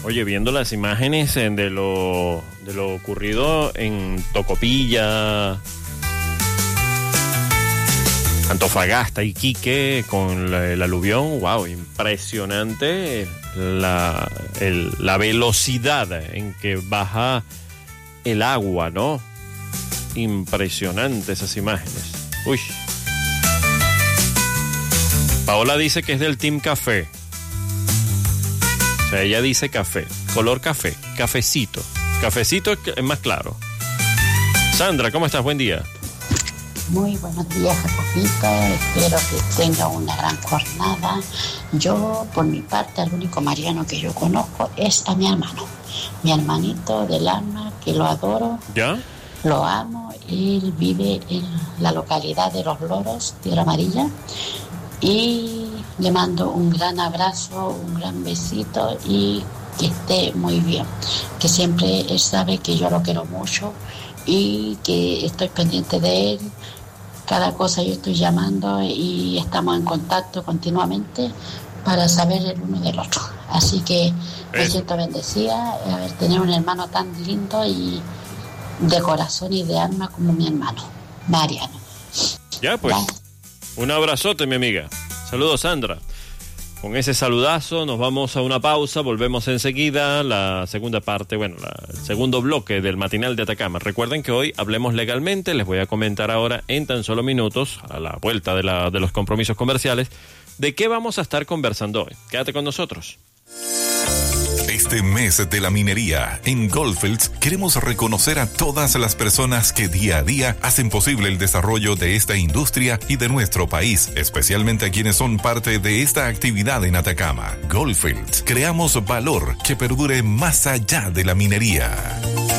Oye, viendo las imágenes de lo ocurrido en Tocopilla, Antofagasta, Iquique, con el aluvión, wow, impresionante la velocidad en que baja el agua, ¿no? Impresionante esas imágenes. Uy. Paola dice que es del Team Café. O sea, ella dice café, color café, cafecito. Cafecito es más claro. Sandra, ¿cómo estás? Buen día. Muy buenos días, Jacopito. Espero que tenga una gran jornada. Yo, por mi parte, el único mariano que yo conozco es a mi hermano. Mi hermanito del alma, que lo adoro. ¿Ya? Lo amo. Él vive en la localidad de Los Loros, Tierra Amarilla. Y le mando un gran abrazo, un gran besito y que esté muy bien. Que siempre él sabe que yo lo quiero mucho y que estoy pendiente de él. Cada cosa yo estoy llamando y estamos en contacto continuamente para saber el uno del otro. Así que me siento bendecida tener un hermano tan lindo y de corazón y de alma como mi hermano, Mariano. Ya, pues. ¿Ya? Un abrazote, mi amiga. Saludos, Sandra. Con ese saludazo nos vamos a una pausa, volvemos enseguida, la segunda parte, el segundo bloque del matinal de Atacama. Recuerden que hoy hablemos legalmente, les voy a comentar ahora en tan solo minutos, a la vuelta de los compromisos comerciales, de qué vamos a estar conversando hoy. Quédate con nosotros. Este mes de la minería, en Goldfields queremos reconocer a todas las personas que día a día hacen posible el desarrollo de esta industria y de nuestro país, especialmente a quienes son parte de esta actividad en Atacama. Goldfields, creamos valor que perdure más allá de la minería.